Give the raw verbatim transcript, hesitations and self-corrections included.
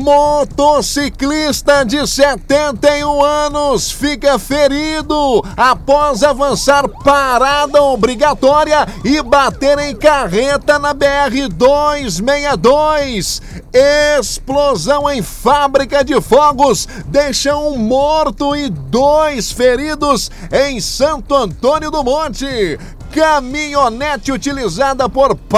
Motociclista de setenta e um anos fica ferido após avançar parada obrigatória e bater em carreta na B R duzentos e sessenta e dois. Explosão em fábrica de fogos deixa um morto e dois feridos em Santo Antônio do Monte. Caminhonete utilizada por